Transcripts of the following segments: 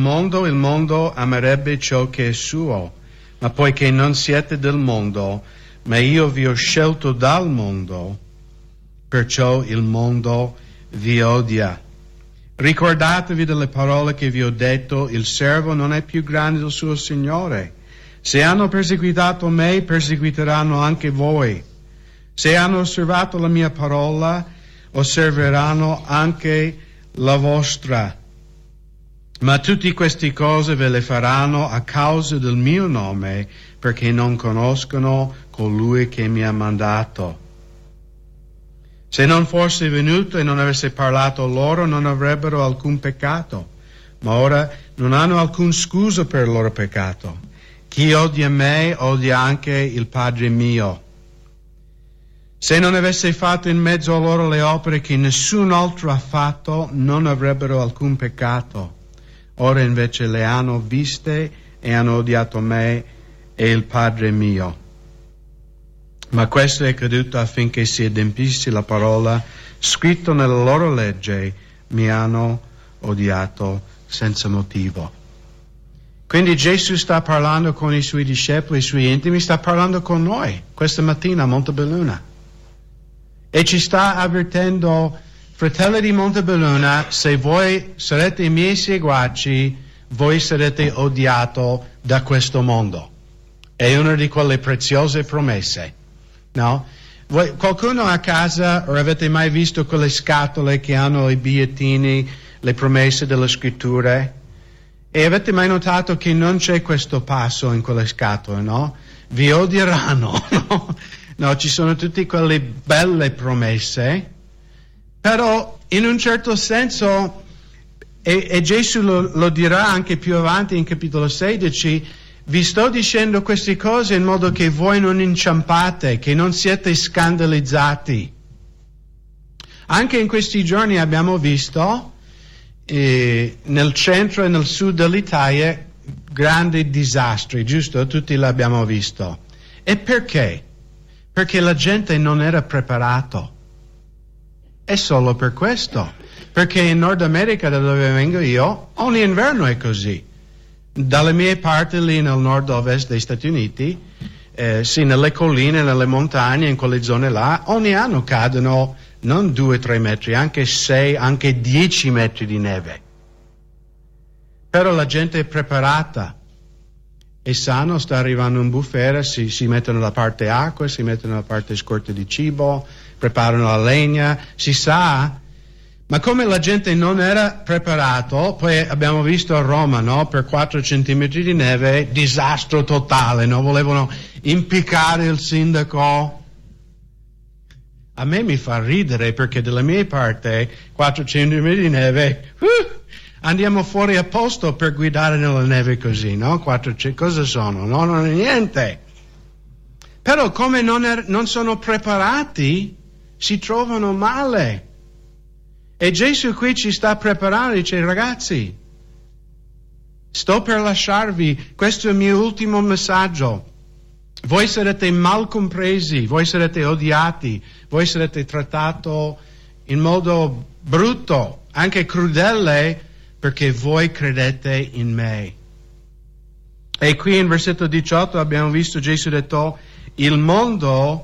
il mondo amerebbe ciò che è suo, ma poiché non siete del mondo, ma io vi ho scelto dal mondo, perciò il mondo vi odia. Ricordatevi delle parole che vi ho detto, il servo non è più grande del suo Signore. Se hanno perseguitato me, perseguiteranno anche voi. Se hanno osservato la mia parola, osserveranno anche la vostra. Ma tutte queste cose ve le faranno a causa del mio nome, perché non conoscono colui che mi ha mandato. Se non fosse venuto e non avesse parlato loro, non avrebbero alcun peccato, ma ora non hanno alcun scusa per il loro peccato. Chi odia me, odia anche il Padre mio. Se non avesse fatto in mezzo a loro le opere che nessun altro ha fatto, non avrebbero alcun peccato. Ora invece le hanno viste e hanno odiato me e il Padre mio. Ma questo è accaduto affinché si adempisse la parola scritto nella loro legge, mi hanno odiato senza motivo. Quindi Gesù sta parlando con i suoi discepoli, i suoi intimi, sta parlando con noi questa mattina a Montebelluna. E ci sta avvertendo, fratelli di Montebelluna, se voi sarete i miei seguaci, voi sarete odiati da questo mondo. È una di quelle preziose promesse. No? Qualcuno a casa, o avete mai visto quelle scatole che hanno i bigliettini, le promesse delle scritture? E avete mai notato che non c'è questo passo in quelle scatole, no? Vi odieranno, no? No, ci sono tutte quelle belle promesse, però in un certo senso, e Gesù lo dirà anche più avanti in capitolo 16, vi sto dicendo queste cose in modo che voi non inciampate, che non siete scandalizzati. Anche in questi giorni abbiamo visto nel centro e nel sud dell'Italia grandi disastri, giusto? Tutti l'abbiamo visto. E perché? Perché la gente non era preparata. È solo per questo. Perché in Nord America, da dove vengo io, ogni inverno è così. Dalle mie parti lì nel nord-ovest degli Stati Uniti, sì, nelle colline, nelle montagne, in quelle zone là, ogni anno cadono non 2-3 metri, anche 6, anche 10 metri di neve. Però la gente è preparata e sanno, sta arrivando un bufera, si mettono da parte acqua, si mettono da parte scorte di cibo, preparano la legna, si sa. Ma come la gente non era preparata, poi abbiamo visto a Roma, no? Per 4 centimetri di neve, disastro totale, no? Volevano impiccare il sindaco. A me mi fa ridere perché dalla mia parte 4 centimetri di neve, andiamo fuori a posto per guidare nella neve così, no? Cosa sono? No, non è niente. Però come non sono preparati, si trovano male. E Gesù qui ci sta preparando, dice: ragazzi, sto per lasciarvi, questo è il mio ultimo messaggio. Voi sarete mal compresi, voi sarete odiati, voi sarete trattati in modo brutto, anche crudele, perché voi credete in me. E qui in versetto 18 abbiamo visto Gesù detto: il mondo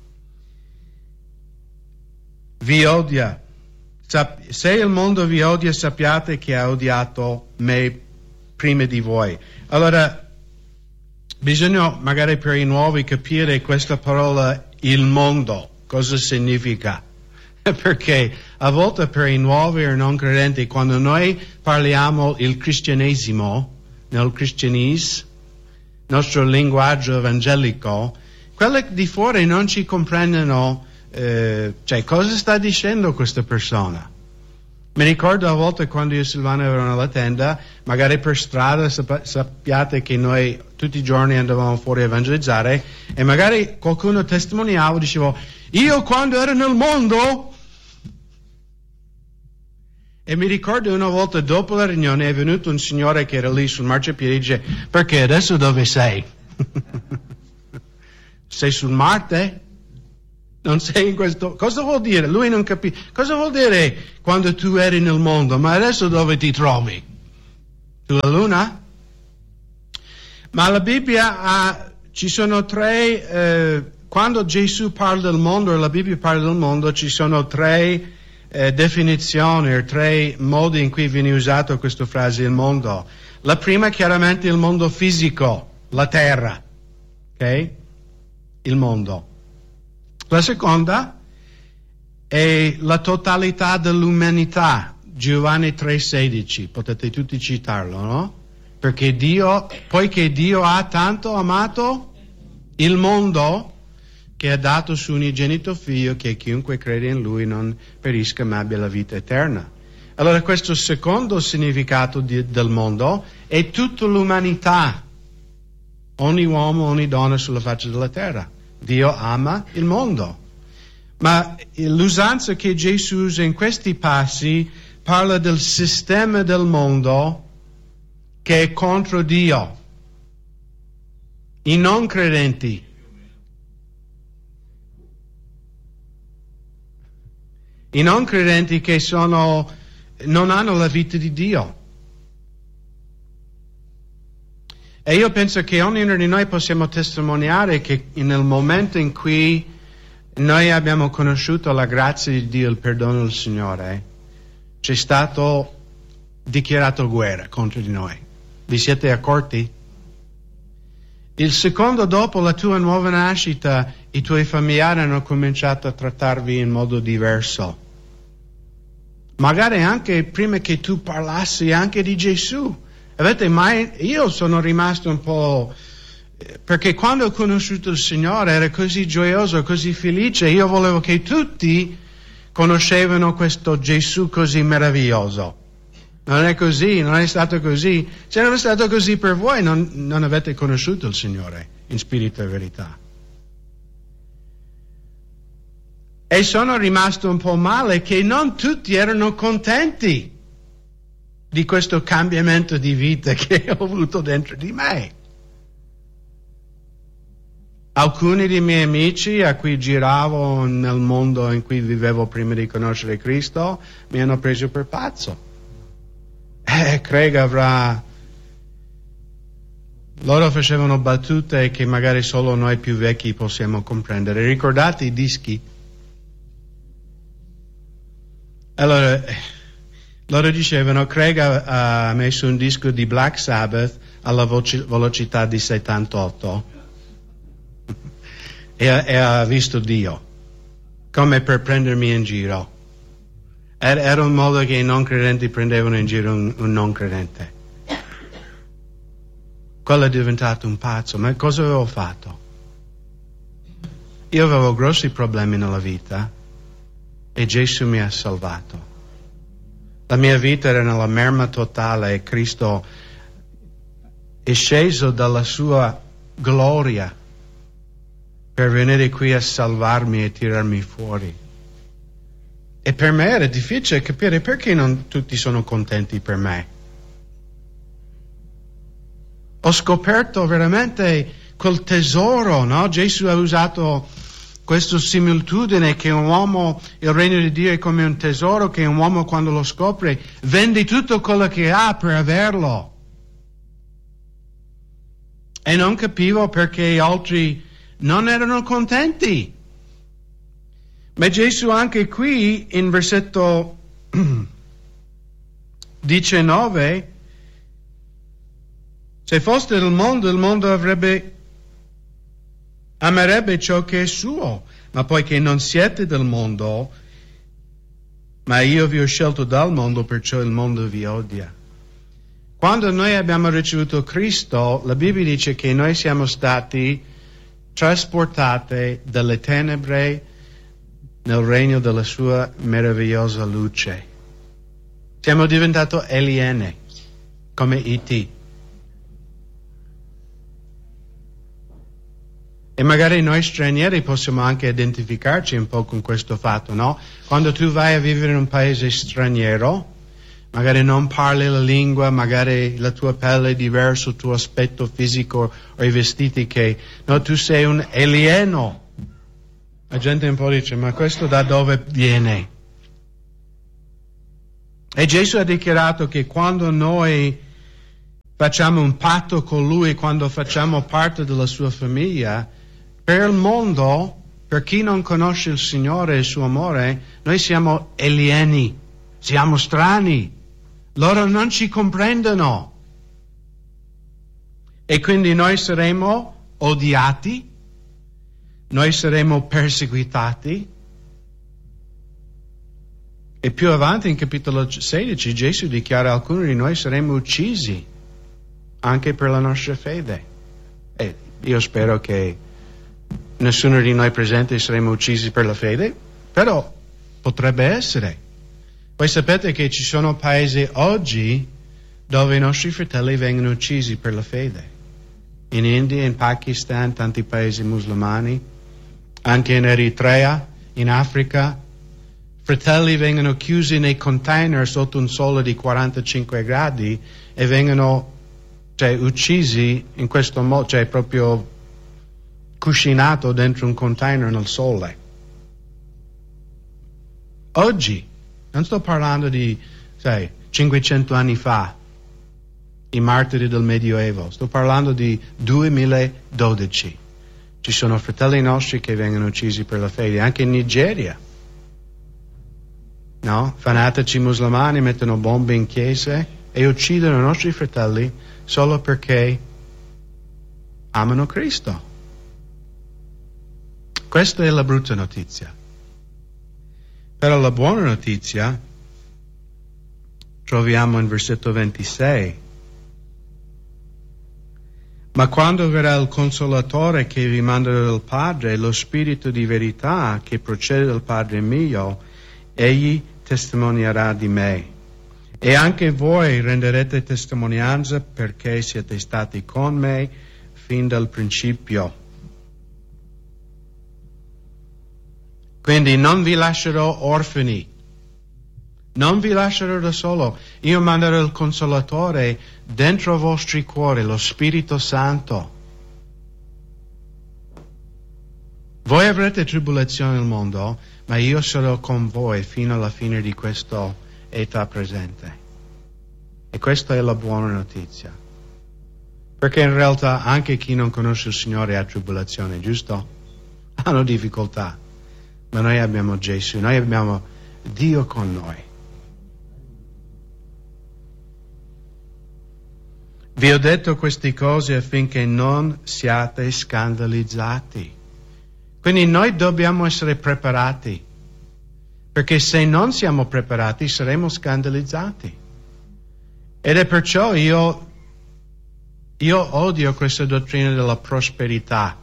vi odia. Se il mondo vi odia, sappiate che ha odiato me prima di voi. Allora, bisogna magari per i nuovi capire questa parola il mondo, cosa significa. Perché a volte per i nuovi e non credenti, quando noi parliamo il cristianesimo, nel cristianismo, nostro linguaggio evangelico, quelli di fuori non ci comprendono. Cioè, cosa sta dicendo questa persona? Mi ricordo a volte quando io e Silvana eravamo alla tenda, magari per strada, sappiate che noi tutti i giorni andavamo fuori a evangelizzare, e magari qualcuno testimoniava, dicevo: io quando ero nel mondo. E mi ricordo una volta dopo la riunione è venuto un signore che era lì sul marciapiede e dice: perché adesso dove sei? Sei sul Marte? Non sei in questo. Cosa vuol dire? Lui non capisce. Cosa vuol dire quando tu eri nel mondo? Ma adesso dove ti trovi? Sulla Luna? Ma la Bibbia ci sono tre, quando Gesù parla del mondo e la Bibbia parla del mondo, ci sono tre definizioni, tre modi in cui viene usato questa frase, il mondo. La prima chiaramente il mondo fisico, la terra, ok? Il mondo. La seconda è la totalità dell'umanità, Giovanni 3,16, potete tutti citarlo, no? Perché poiché Dio ha tanto amato il mondo, che ha dato suo unigenito figlio, che chiunque crede in lui non perisca ma abbia la vita eterna. Allora questo secondo significato del mondo è tutta l'umanità, ogni uomo, ogni donna sulla faccia della terra. Dio ama il mondo. Ma l'usanza che Gesù usa in questi passi parla del sistema del mondo che è contro Dio, i non credenti. I non credenti che non hanno la vita di Dio. E io penso che ognuno di noi possiamo testimoniare che nel momento in cui noi abbiamo conosciuto la grazia di Dio, il perdono del Signore, c'è stato dichiarato guerra contro di noi. Vi siete accorti? Il secondo dopo la tua nuova nascita, i tuoi familiari hanno cominciato a trattarvi in modo diverso. Magari anche prima che tu parlassi anche di Gesù. Io sono rimasto un po'... perché quando ho conosciuto il Signore era così gioioso, così felice, io volevo che tutti conoscevano questo Gesù così meraviglioso. Non è così, non è stato così. Se non è stato così per voi, non avete conosciuto il Signore in spirito e verità. E sono rimasto un po' male che non tutti erano contenti di questo cambiamento di vita che ho avuto dentro di me. Alcuni dei miei amici a cui giravo nel mondo in cui vivevo prima di conoscere Cristo mi hanno preso per pazzo. Craig avrà... Loro facevano battute che magari solo noi più vecchi possiamo comprendere. Ricordate i dischi? Allora, loro dicevano, Craig ha messo un disco di Black Sabbath alla velocità di 78 e ha visto Dio, come per prendermi in giro. Era un modo che i non credenti prendevano in giro un non credente. Quello è diventato un pazzo. Ma cosa avevo fatto? Io avevo grossi problemi nella vita e Gesù mi ha salvato. La mia vita era nella merma totale e Cristo è sceso dalla sua gloria per venire qui a salvarmi e tirarmi fuori. E per me era difficile capire perché non tutti sono contenti per me. Ho scoperto veramente quel tesoro, no? Gesù ha usato questa similitudine che un uomo, il regno di Dio è come un tesoro che un uomo quando lo scopre vende tutto quello che ha per averlo. E non capivo perché altri non erano contenti. Ma Gesù anche qui in versetto 19, se foste del mondo, il mondo amerebbe ciò che è suo, ma poiché non siete del mondo, ma io vi ho scelto dal mondo, perciò il mondo vi odia. Quando noi abbiamo ricevuto Cristo, la Bibbia dice che noi siamo stati trasportati dalle tenebre nel regno della sua meravigliosa luce. Siamo diventati alieni, come E.T. E magari noi stranieri possiamo anche identificarci un po' con questo fatto, no? Quando tu vai a vivere in un paese straniero, magari non parli la lingua, magari la tua pelle è diversa, il tuo aspetto fisico o i vestiti che... No, tu sei un alieno. La gente un po' dice, ma questo da dove viene? E Gesù ha dichiarato che quando noi facciamo un patto con Lui, quando facciamo parte della sua famiglia, per il mondo, per chi non conosce il Signore e il suo amore, noi siamo alieni, siamo strani, loro non ci comprendono. E quindi noi saremo odiati, noi saremo perseguitati. E più avanti in capitolo 16 Gesù dichiara a alcuni di noi saremo uccisi anche per la nostra fede. E io spero che nessuno di noi presenti saremo uccisi per la fede, però potrebbe essere. Voi sapete che ci sono paesi oggi dove i nostri fratelli vengono uccisi per la fede. In India, in Pakistan, tanti paesi musulmani, anche in Eritrea, in Africa. Fratelli vengono chiusi nei container sotto un sole di 45 gradi e vengono uccisi in questo modo, proprio cuscinato dentro un container nel sole. Oggi, non sto parlando di 500 anni fa, i martiri del Medioevo, sto parlando di 2012. Ci sono fratelli nostri che vengono uccisi per la fede, anche in Nigeria. No? Fanatici musulmani mettono bombe in chiese e uccidono i nostri fratelli solo perché amano Cristo. Questa è la brutta notizia. Però la buona notizia troviamo in versetto 26. Ma quando verrà il Consolatore che vi manderà dal Padre, lo Spirito di verità che procede dal Padre mio, egli testimonierà di me. E anche voi renderete testimonianza perché siete stati con me fin dal principio. Quindi non vi lascerò orfani, non vi lascerò da solo. Io manderò il Consolatore dentro i vostri cuori, lo Spirito Santo. Voi avrete tribolazione nel mondo, ma io sarò con voi fino alla fine di questa età presente. E questa è la buona notizia. Perché in realtà anche chi non conosce il Signore ha tribolazione, giusto? Hanno difficoltà. Ma noi abbiamo Gesù, noi abbiamo Dio con noi. Vi ho detto queste cose affinché non siate scandalizzati. Quindi noi dobbiamo essere preparati, perché se non siamo preparati saremo scandalizzati. Ed è perciò io odio questa dottrina della prosperità,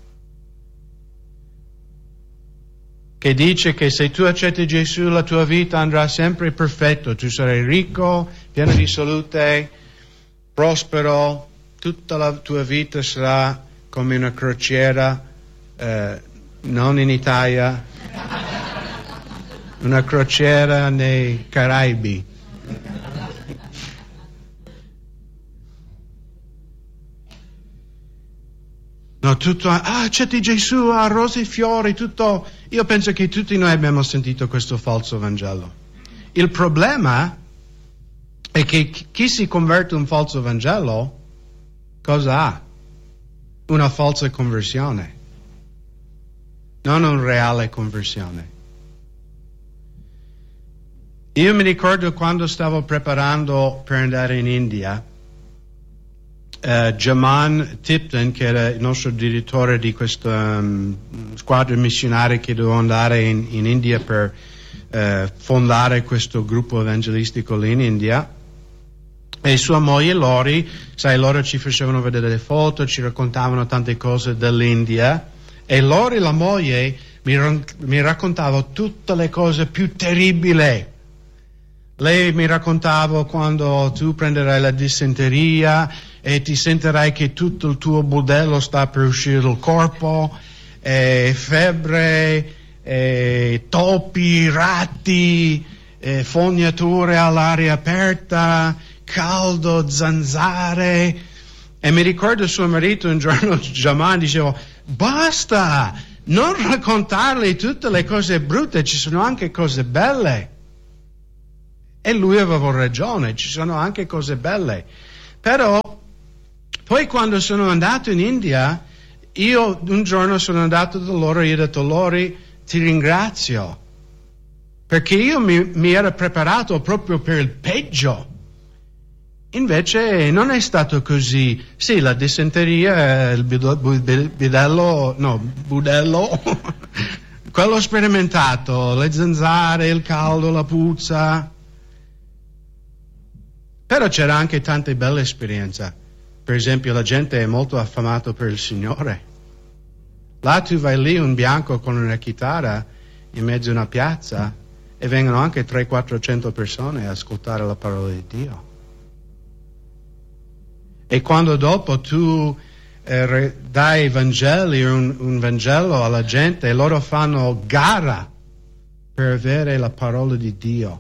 che dice che se tu accetti Gesù la tua vita andrà sempre perfetto, tu sarai ricco, pieno di salute, prospero, tutta la tua vita sarà come una crociera, non in Italia, una crociera nei Caraibi. No, tutto, accetti Gesù, rose e fiori, tutto. Io penso che tutti noi abbiamo sentito questo falso Vangelo. Il problema è che chi si converte a un falso Vangelo, cosa ha? Una falsa conversione, non una reale conversione. Io mi ricordo quando stavo preparando per andare in India, Jaman Tipton, che era il nostro direttore di questa squadra missionaria che doveva andare in India per fondare questo gruppo evangelistico lì in India, e sua moglie Lori, loro ci facevano vedere le foto, ci raccontavano tante cose dell'India, e Lori, la moglie, mi raccontava tutte le cose più terribili. Lei mi raccontava quando tu prenderai la dissenteria e ti sentirai che tutto il tuo budello sta per uscire dal corpo, febbre, topi, ratti, fognature all'aria aperta, caldo, zanzare. E mi ricordo suo marito un giorno, Jaman, diceva: basta, non raccontarle tutte le cose brutte, ci sono anche cose belle. E lui aveva ragione, ci sono anche cose belle. Però poi quando sono andato in India, io un giorno sono andato da loro e ho detto loro ti ringrazio, perché io mi ero preparato proprio per il peggio. Invece non è stato così. Sì, la dissenteria, il budello, quello sperimentato, le zanzare, il caldo, la puzza. Però c'era anche tante belle esperienze. Per esempio, la gente è molto affamata per il Signore. Là tu vai lì, un bianco con una chitarra in mezzo a una piazza, e vengono anche 300-400 persone a ascoltare la parola di Dio. E quando dopo tu dai Vangeli, un Vangelo alla gente, loro fanno gara per avere la parola di Dio.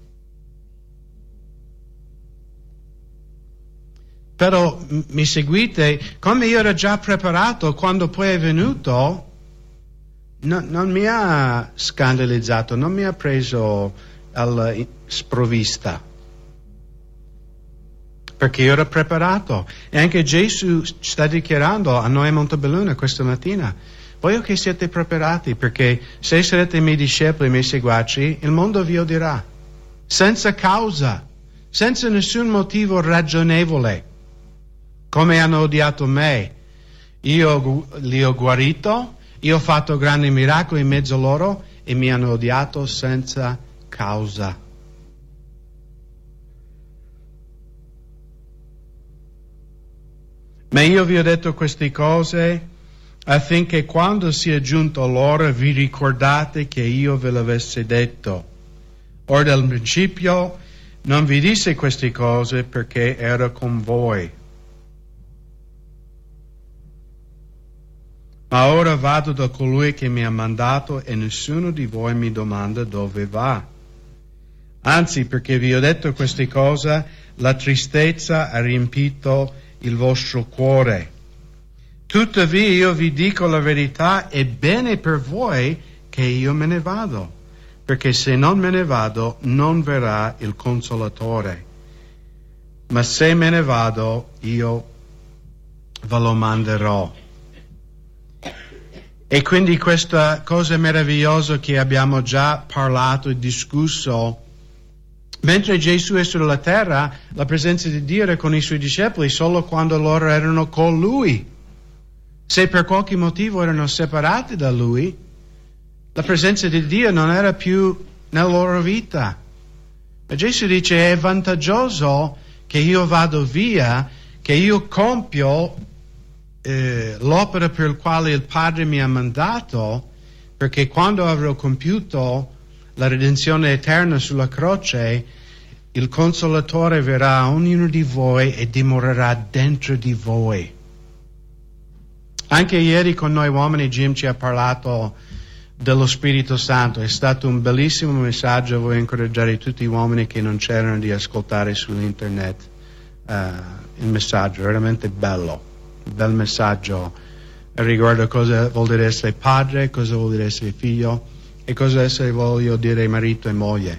Però mi seguite, come io ero già preparato, quando poi è venuto, non mi ha scandalizzato, non mi ha preso alla sprovvista, perché io ero preparato. E anche Gesù sta dichiarando a noi a Montebelluna questa mattina: voglio che siete preparati, perché se sarete miei discepoli, miei seguaci, il mondo vi odierà, senza causa, senza nessun motivo ragionevole, come hanno odiato me. Io li ho guarito, io ho fatto grandi miracoli in mezzo a loro e mi hanno odiato senza causa. Ma io vi ho detto queste cose affinché quando sia giunto l'ora vi ricordate che io ve l'avessi detto. Ora dal principio non vi disse queste cose perché ero con voi. Ma ora vado da colui che mi ha mandato e nessuno di voi mi domanda dove va. Anzi, perché vi ho detto queste cose, la tristezza ha riempito il vostro cuore. Tuttavia io vi dico la verità, è bene per voi che io me ne vado, perché se non me ne vado non verrà il Consolatore. Ma se me ne vado io ve lo manderò. E quindi questa cosa meravigliosa che abbiamo già parlato e discusso, mentre Gesù è sulla terra, la presenza di Dio era con i suoi discepoli solo quando loro erano con Lui. Se per qualche motivo erano separati da Lui, la presenza di Dio non era più nella loro vita. Ma Gesù dice: è vantaggioso che io vado via, che io compio l'opera per la quale il Padre mi ha mandato, perché quando avrò compiuto la redenzione eterna sulla croce, il Consolatore verrà a ognuno di voi e dimorerà dentro di voi. Anche ieri con noi uomini Jim ci ha parlato dello Spirito Santo. È stato un bellissimo messaggio. Voglio incoraggiare tutti gli uomini che non c'erano di ascoltare sull'internet il messaggio, veramente bello. Un bel messaggio riguardo cosa vuol dire essere padre, cosa vuol dire essere figlio e cosa essere, voglio dire, marito e moglie.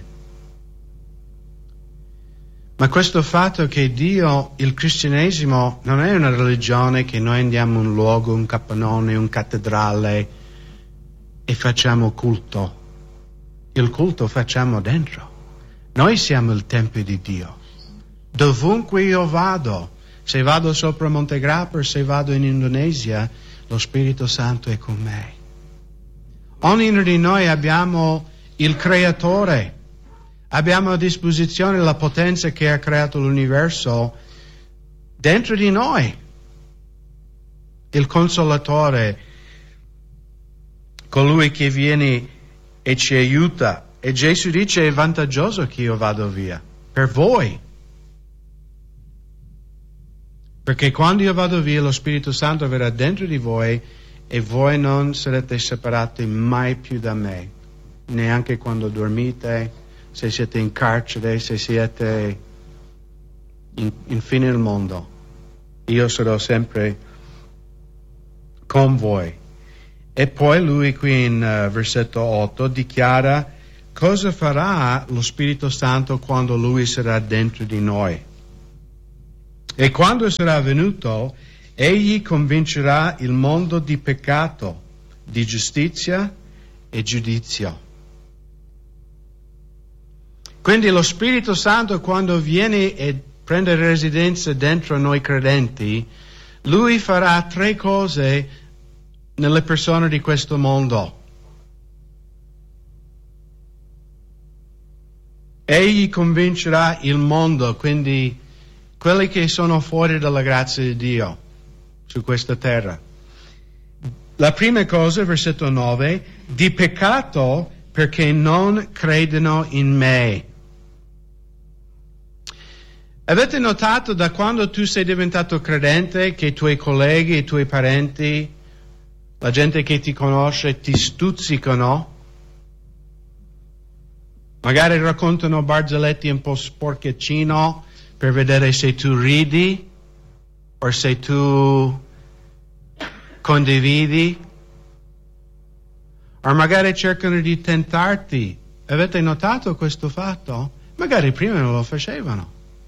Ma questo fatto che Dio, il cristianesimo, non è una religione che noi andiamo in un luogo, un capannone, un cattedrale e facciamo culto. Il culto facciamo dentro. Noi siamo il Tempio di Dio. Dovunque io vado, se vado sopra Monte Grapper, se vado in Indonesia, lo Spirito Santo è con me. Ognuno di noi abbiamo il Creatore, abbiamo a disposizione la potenza che ha creato l'universo dentro di noi. Il Consolatore, colui che viene e ci aiuta. E Gesù dice: è vantaggioso che io vado via, per voi. Perché quando io vado via, lo Spirito Santo verrà dentro di voi e voi non sarete separati mai più da me, neanche quando dormite, se siete in carcere, se siete in fine del mondo. Io sarò sempre con voi. E poi lui qui in versetto 8 dichiara cosa farà lo Spirito Santo quando lui sarà dentro di noi. E quando sarà venuto, egli convincerà il mondo di peccato, di giustizia e giudizio. Quindi lo Spirito Santo, quando viene e prende residenza dentro noi credenti, Lui farà 3 cose nelle persone di questo mondo. Egli convincerà il mondo, quindi quelli che sono fuori dalla grazia di Dio su questa terra. La prima cosa, versetto 9, di peccato perché non credono in me. Avete notato da quando tu sei diventato credente che i tuoi colleghi, i tuoi parenti, la gente che ti conosce ti stuzzicano? Magari raccontano barzellette un po' sporcheccino per vedere se tu ridi o se tu condividi. O magari cercano di tentarti. Avete notato questo fatto? Magari prima non lo facevano.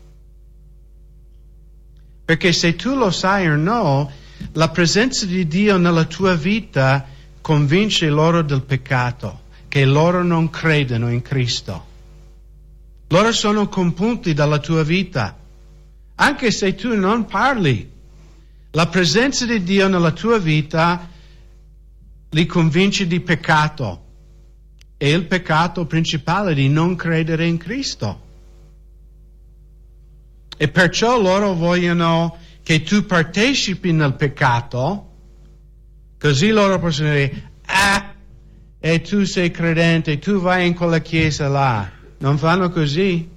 Perché se tu lo sai o no, la presenza di Dio nella tua vita convince loro del peccato, che loro non credono in Cristo. Loro sono compunti dalla tua vita. Anche se tu non parli, la presenza di Dio nella tua vita li convince di peccato. E il peccato principale di non credere in Cristo. E perciò loro vogliono che tu partecipi nel peccato, così loro possono dire, e tu sei credente, tu vai in quella chiesa là. Non fanno così?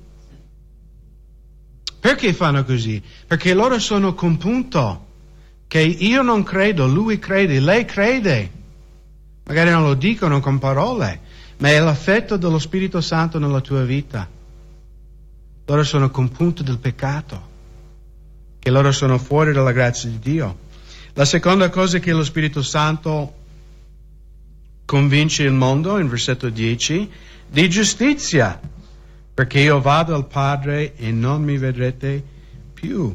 Perché fanno così? Perché loro sono compunto che io non credo, lui crede, lei crede. Magari non lo dicono con parole, ma è l'effetto dello Spirito Santo nella tua vita. Loro sono compunti del peccato, che loro sono fuori dalla grazia di Dio. La seconda cosa è che lo Spirito Santo convince il mondo, in versetto 10, di giustizia, perché io vado al Padre e non mi vedrete più.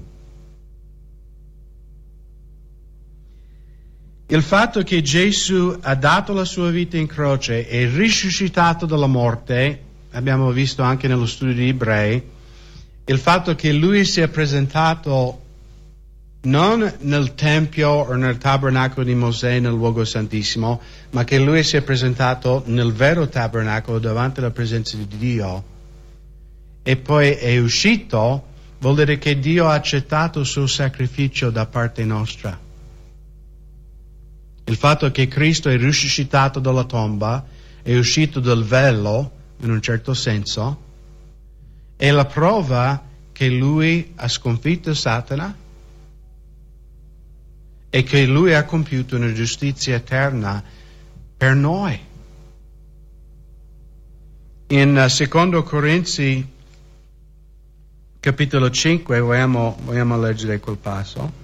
Il fatto che Gesù ha dato la sua vita in croce e risuscitato dalla morte, abbiamo visto anche nello studio di Ebrei, il fatto che lui si è presentato non nel Tempio o nel tabernacolo di Mosè, nel luogo santissimo, ma che lui si è presentato nel vero tabernacolo davanti alla presenza di Dio e poi è uscito, vuol dire che Dio ha accettato il suo sacrificio da parte nostra. Il fatto che Cristo è risuscitato dalla tomba, è uscito dal velo, in un certo senso, è la prova che lui ha sconfitto Satana e che lui ha compiuto una giustizia eterna per noi. In 2 Corinzi capitolo 5 vogliamo leggere quel passo.